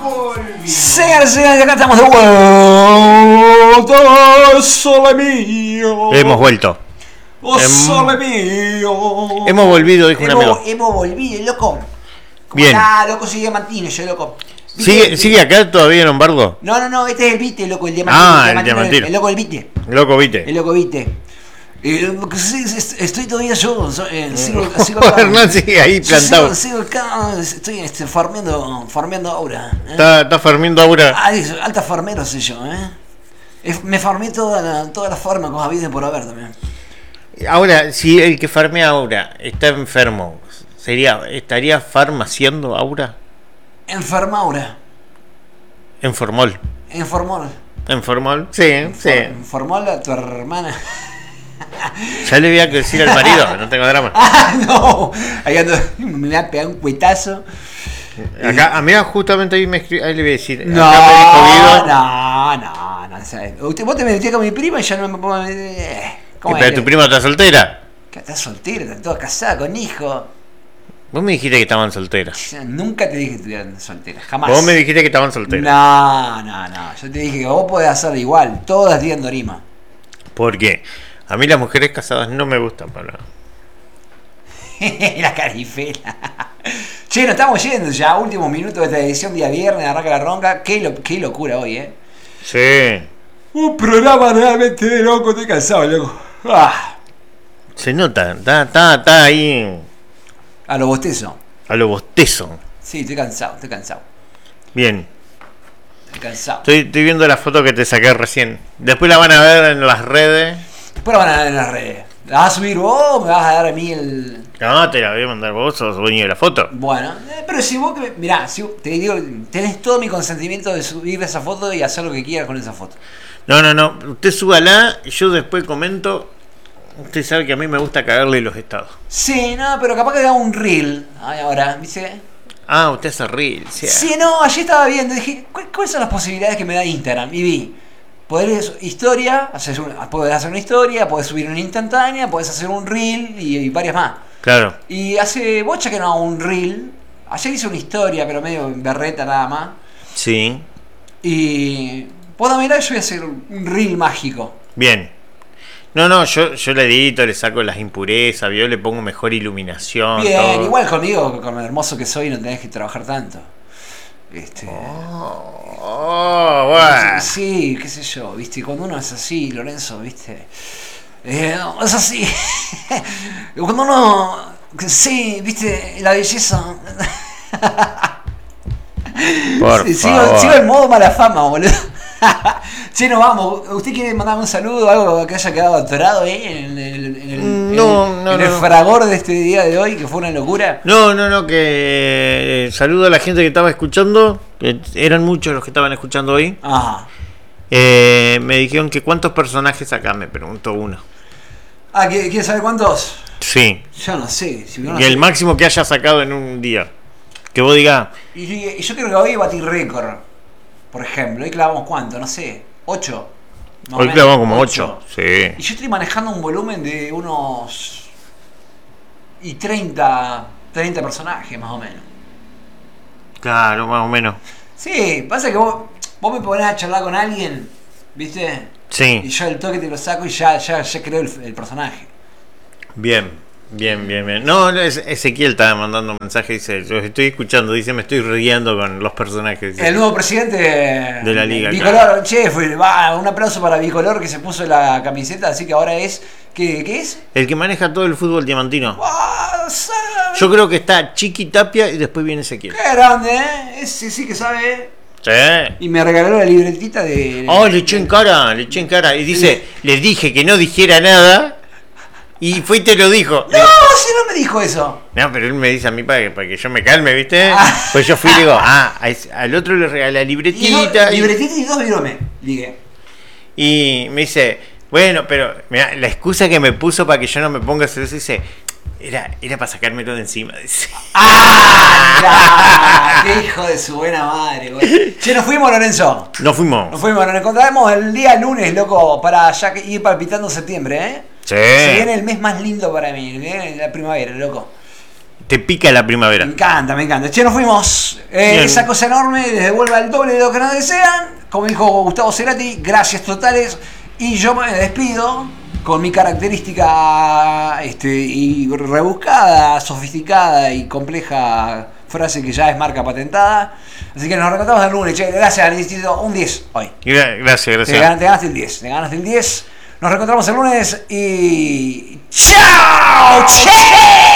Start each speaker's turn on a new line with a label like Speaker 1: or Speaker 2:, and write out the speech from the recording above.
Speaker 1: Señores, señores, acá estamos de vuelta. Sole mío.
Speaker 2: Hemos vuelto.
Speaker 1: Oh, sole mío.
Speaker 2: Hemos volvido, dijo un amigo.
Speaker 1: Hemos volvido, loco.
Speaker 2: Bien.
Speaker 1: Ah, loco, soy diamantino, yo, loco.
Speaker 2: ¿Sigue acá todavía en Lombardo?
Speaker 1: No, este es el Vite, loco, el diamantino.
Speaker 2: Ah, el diamantino.
Speaker 1: El loco del Vite.
Speaker 2: Loco, viste.
Speaker 1: El loco Vite. Estoy todavía yo, sigo acá.
Speaker 2: Hernán sigue ahí plantado.
Speaker 1: Sigo acá, estoy farmeando aura.
Speaker 2: Está farmeando ahora.
Speaker 1: Ah, alta farmero soy yo, me farmé toda la forma como había por haber también.
Speaker 2: Ahora, si el que farmea ahora está enfermo, ¿estaría farmaciando aura?
Speaker 1: Enfermaura.
Speaker 2: En formol.
Speaker 1: Informol.
Speaker 2: ¿En formol? Sí.
Speaker 1: Informol a tu hermana.
Speaker 2: Ya le voy a decir al marido, no tengo drama.
Speaker 1: ¡Ah, no! Ahí ando, me va a pegar un cuetazo.
Speaker 2: Acá, mira, justamente ahí le voy a decir.
Speaker 1: No. Vos te metías con mi prima y ya no me puedo meter.
Speaker 2: Pero tu prima está soltera.
Speaker 1: Que está soltera, está toda casada con hijos.
Speaker 2: Vos me dijiste que estaban solteras.
Speaker 1: Nunca te dije que estuvieran solteras, jamás.
Speaker 2: Vos me dijiste que estaban solteras.
Speaker 1: No. Yo te dije que vos podés hacer igual, todas días en Dorima.
Speaker 2: ¿Por qué? A mí las mujeres casadas no me gustan para nada.
Speaker 1: La carifela. Che, nos estamos yendo ya, últimos minutos de esta edición día viernes, arranca la ronca. Qué locura hoy,
Speaker 2: Sí.
Speaker 1: Un programa realmente de loco, estoy cansado, loco.
Speaker 2: Se nota, está ahí.
Speaker 1: A lo bostezo.
Speaker 2: A lo bostezo.
Speaker 1: Sí, estoy cansado.
Speaker 2: Bien.
Speaker 1: Estoy cansado.
Speaker 2: Estoy viendo la foto que te saqué recién. Después la van a ver en las redes.
Speaker 1: Después la van a ver en las redes. ¿La vas a subir vos? ¿Me vas a dar a mí el...?
Speaker 2: No, te la voy a mandar vos, sos dueño de la foto.
Speaker 1: Bueno, pero si vos... Mirá, te digo, tenés todo mi consentimiento de subir esa foto y hacer lo que quieras con esa foto.
Speaker 2: No. Usted súbala y yo después comento. Usted sabe que a mí me gusta cagarle los estados.
Speaker 1: Sí, no, pero capaz que haga un reel. Ahora, ¿viste?
Speaker 2: Ah, usted hace reel.
Speaker 1: Sí, no, ayer estaba viendo. Dije, ¿cuáles son las posibilidades que me da Instagram? Y vi... Podés historia, podés hacer una historia, podés subir una instantánea, podés hacer un reel y varias más.
Speaker 2: Claro.
Speaker 1: Y hace bocha que no hago un reel. Ayer hice una historia, pero medio berreta nada más.
Speaker 2: Sí.
Speaker 1: Y... Puedo mirar, yo voy a hacer un reel mágico.
Speaker 2: Bien. No, yo le edito, le saco las impurezas, yo le pongo mejor iluminación.
Speaker 1: Bien,
Speaker 2: todo.
Speaker 1: igual conmigo, con lo hermoso que soy, no tenés que trabajar tanto.
Speaker 2: Bueno.
Speaker 1: Sí, qué sé yo, viste, cuando uno es así, Lorenzo, viste, es así. Cuando uno, sí, viste, la belleza.
Speaker 2: Por favor.
Speaker 1: Sigo en modo mala fama, boludo. Che, no vamos. ¿Usted quiere mandarme un saludo, algo que haya quedado atorado ahí en el fragor de este día de hoy, que fue una locura?
Speaker 2: No, que saludo a la gente que estaba escuchando, que eran muchos los que estaban escuchando hoy.
Speaker 1: Ajá.
Speaker 2: Me dijeron que cuántos personajes acá, me preguntó uno.
Speaker 1: Ah, ¿quieres saber cuántos?
Speaker 2: Sí.
Speaker 1: Yo no sé.
Speaker 2: Y el máximo que haya sacado en un día. Que vos digas.
Speaker 1: Y yo creo que hoy batí récord. Por ejemplo, hoy clavamos cuánto, no sé, 8.
Speaker 2: Hoy clavamos como 8, sí.
Speaker 1: Y yo estoy manejando un volumen de unos... Y 30 personajes más o menos.
Speaker 2: Claro, más o menos.
Speaker 1: Sí, pasa que vos me ponés a charlar con alguien, ¿viste?
Speaker 2: Sí.
Speaker 1: Y yo el toque te lo saco y ya creo el personaje.
Speaker 2: Bien. No, Ezequiel estaba mandando un mensaje, dice, yo estoy escuchando, dice, me estoy riendo con los personajes. Dice,
Speaker 1: el nuevo presidente
Speaker 2: de la liga.
Speaker 1: Bicolor, claro. Che, un aplauso para Bicolor que se puso la camiseta, así que ahora es... ¿Qué es?
Speaker 2: El que maneja todo el fútbol diamantino. Yo creo que está Chiqui Tapia y después viene Ezequiel.
Speaker 1: Qué grande, Ese sí que sabe,
Speaker 2: Sí.
Speaker 1: Y me regaló la libretita de...
Speaker 2: Le eché en cara. Y dice, le dije que no dijera nada. Y fue y te lo dijo.
Speaker 1: No, si no me dijo eso.
Speaker 2: No, pero él me dice a mí para que yo me calme, ¿viste? Pues yo fui y digo, al otro le regalé la libretita.
Speaker 1: Libretita y 2 viromes, dije.
Speaker 2: Y me dice, bueno, pero mirá, la excusa que me puso para que yo no me ponga celoso, dice, era para sacármelo de encima. Dice.
Speaker 1: ¡Qué hijo de su buena madre, güey! Che, nos fuimos, Lorenzo.
Speaker 2: Nos fuimos,
Speaker 1: nos encontraremos el día lunes, loco, para ya ir palpitando septiembre,
Speaker 2: Sí.
Speaker 1: Se viene el mes más lindo para mí, la primavera, loco.
Speaker 2: te pica la primavera.
Speaker 1: Me encanta, me encanta. Che, nos fuimos. Esa cosa enorme les devuelva el doble de lo que nos desean. Como dijo Gustavo Cerati, gracias totales. Y yo me despido con mi característica y rebuscada, sofisticada y compleja frase que ya es marca patentada. Así que nos reencontramos el lunes. Che, gracias, necesito un 10 hoy.
Speaker 2: Gracias.
Speaker 1: Te ganaste el 10. Te ganaste el 10. Nos reencontramos el lunes y... ¡Chao! ¡Che!